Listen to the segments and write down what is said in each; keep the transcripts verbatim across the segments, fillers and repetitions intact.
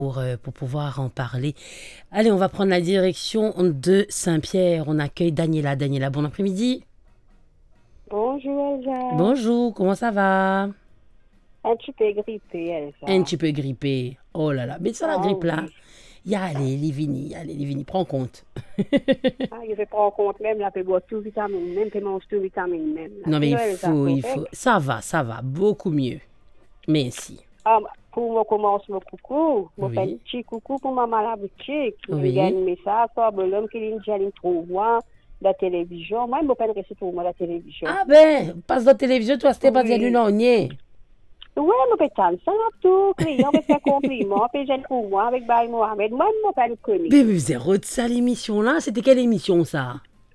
pour, euh, pour pouvoir en parler. Allez, on va prendre la direction de Saint-Pierre. On accueille Daniela. Daniela, bon après-midi. Bonjour Elsa. Bonjour, comment ça va? Un petit peu grippée Elsa. Un petit peu grippé. Oh là là, mais ça la Ah grippe là. oui. Allez, Livini, allez, Livini, prends compte. Ah, je vais prendre compte même, là, peut boire tout vitamine, même, peut manger tout vitamine même. Là. Non mais Sinon, il Elsa, faut, il faut. correct. Ça va, ça va, beaucoup mieux. Merci. Ah, pour moi, commence mon coucou. Je fais un Oui. petit coucou pour maman la boutique. Je Oui. gagne un message, pour l'homme qui vient de trouver la télévision. Moi, je ne peux pas rester pour moi la télévision. Ah ben, passe dans la télévision, toi, c'était pas Oui. dire non, nie. Oui, je peux pas ça, tout. Client peut faire compliment, puis j'ai pour moi avec Baye Mohamed. Moi, je ne peux pas le connaître. Mais vous zéro de ça l'émission là, c'était quelle émission ça?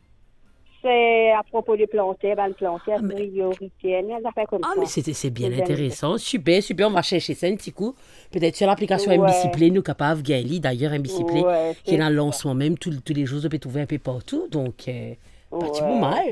C'est à propos du planter, ben le planter, Ah, mais- priorité, des affaires comme Ah ça. mais c'était c'est bien J'aime intéressant, super, super, on va chercher ça un petit coup. Peut-être sur l'application Ouais. M B C Play, nous capables, Gaëli, d'ailleurs M B C Play, Ouais, qui est c'est dans le ça. lancement même, tous, tous les jours, on peut trouver un peu partout, donc, euh, pas petit Ouais. peu mal.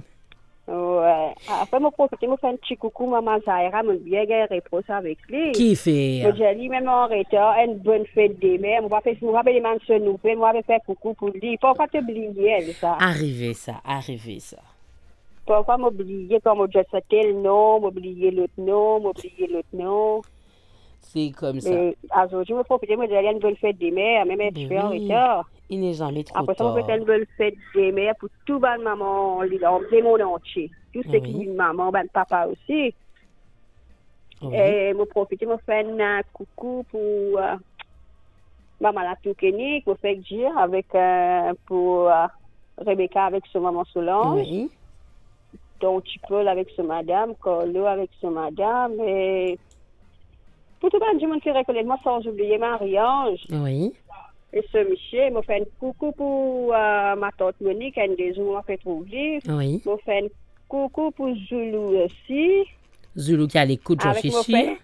Ouais. Après, je profite, je fais un petit coucou, maman Zahira, je bien gagner réponse avec lui. Qui fait? Je dis, lui, même en retard, une bonne fête des mères. Je vais faire, je vais faire des mentions nouvelles, je vais faire coucou pour lui. Il ne faut pas t'oublier, ça. Arrivé ça, arrivé ça. Parfois, m'oublier comme je sais tel nom, m'oublier l'autre nom, m'oublier l'autre nom. C'est comme ça. Mais, aujourd'hui, je me profite, je me dis, il y a une bonne fête des mères, même si je suis en Ben oui, retard. il n'est jamais trop Après ça, on tard. fait une belle fête des mères pour tout le maman, le monde entier. Tout ce Oui. qui est maman, ben papa aussi. Oui. Et je profite, je fais un euh, coucou pour euh, maman la Toukénique, je fais dire avec euh, pour euh, Rebecca avec son maman Solange, Oui. donc tu peux avec son madame, Carlo avec son madame, et pour tout le monde qui reconnaît moi sans oublier Marie-Ange. Oui. Et ce monsieur, je fais un coucou pour euh, ma tante Monique, un des jours, je fait trouver. Oui. Je fais un coucou pour Zulu aussi. Zulu qui a l'écoute, j'en Avec suis mon sûre. frère.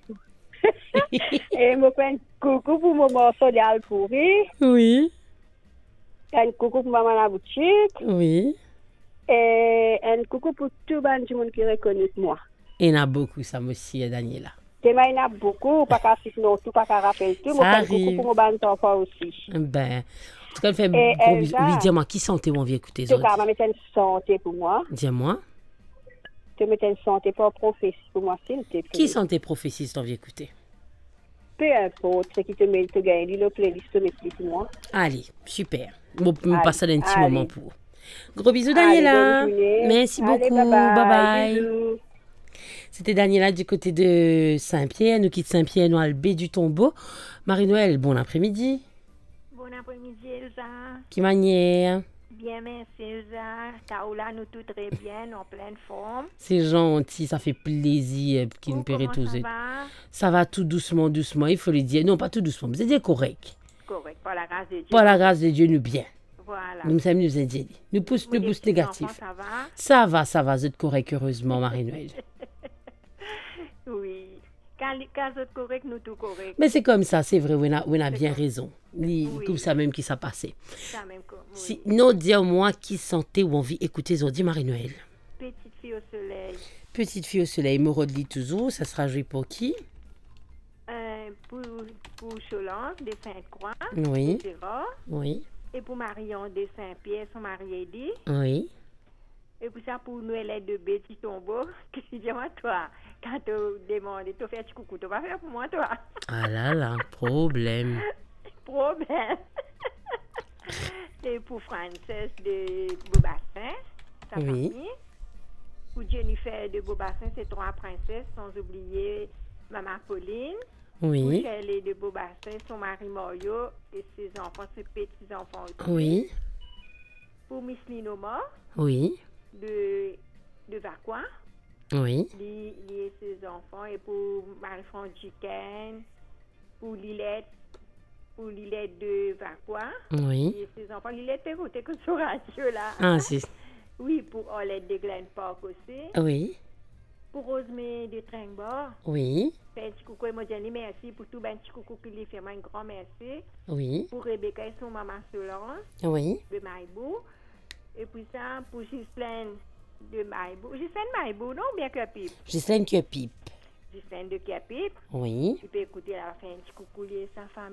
Et je fais un coucou pour mon morceau d'Alpouri. Oui. Un coucou pour maman la boutique. Oui. Et un coucou pour tout le monde qui reconnaît moi. Il y en a beaucoup, ça, monsieur Daniela. Tellement il y en a beaucoup, pas qu'à citer non tout, pas qu'à rappeler tout. Je Ça fais un coucou arrive. pour mon ban enfant aussi. Ben, en tout cas, elle fait Et gros bisous. Elsa? Oui, dis-moi, qui santé on vient écouter En tout cas, Zod? je vais mettre une santé pour moi. Dis-moi, Je vais mettre une santé pour professeur pour moi, s'il te plaît. qui sont tes prophéties on vient écouter? Peu importe, ce qui te met, te gagne, le playlist, te met pour moi. Allez, super. Bon, on Allez, passe un petit allez. moment pour. Gros bisous, Allez, Daniela. bonne journée. Merci Allez, beaucoup. bye bye. Bye bye. Bisous. C'était Daniela du côté de Saint-Pierre. Nous quitte Saint-Pierre, nous allons baie du Tombeau. Marie-Noël, bon après-midi. Bon après-midi, Elsa. Qui manière? Bien, merci, Elsa. Kaola, nous tout très bien, en pleine forme. C'est gentil, ça fait plaisir qu'il Oh, nous paierait comment tous. ça eux. va? Ça va tout doucement, doucement, il faut le dire. Non, pas tout doucement, mais c'est dire correct. Correct, par la grâce de Dieu. Par la grâce de Dieu, nous bien. Voilà. Nous sommes nous indiens. Nous pousse, Vous, nous les pousse petits négatif. enfants, ça va? Ça va, ça va, vous êtes correct, heureusement, Marie-Noël. Oui. Quand, quand vous êtes correct, nous tout correct. Mais c'est comme ça, c'est vrai, on a, on a bien C'est raison. Li- Oui. Comme ça même qui s'est passé. Ça même comme, oui. Si, non, dis-moi qui sentait ou envie écouter Zordi Marie-Noël. Petite fille au soleil. Petite fille au soleil, Morodli toujours, ça sera joué pour qui? Euh, pour, pour Solange de Sainte-Croix. Oui. de Gérard. Oui, Et pour Marion de Saint-Pierre, son mari Eddie. oui. Et pour ça, pour Noël de Betty Tombeau, qu'est-ce que dis-moi, toi? Quand tu demandes, tu fais un petit coucou, tu vas faire pour moi, toi? Ah là là, problème. Problème. Et pour Frances de Beaubassin, sa Oui. famille. Pour Jennifer de Beaubassin, c'est trois princesses, sans oublier Maman Pauline. Pour Oui, Shelley de Beaubassin, son mari Mario et ses enfants, ses petits-enfants aussi. oui, Pour Miss Linoma oui, de, de Vacqua. oui, Lui, lui et ses enfants, et pour Marie-France Duquesne, pour Lilette, pour Lilette de Vacqua, oui. et ses enfants. Lilette est votée que sur radio là. Ah, c'est... Oui, pour Orlette de Glen Park aussi. Oui, Pour Rosemée de Tringbar. oui, Fait un petit coucou, et moi, Jenny, merci pour tout, ben petit coucou qui lui fait, moi, un grand merci. oui, Pour Rebecca et son maman Solange oui, de Maïbou. Et puis ça, pour Ghislaine de Maïbou. Ghislaine Maïbou, non, bien que Pipe. Ghislaine qui pipe. Ghislaine de Capip. Oui. Tu peux écouter, elle a fait un petit coucou lié sa famille.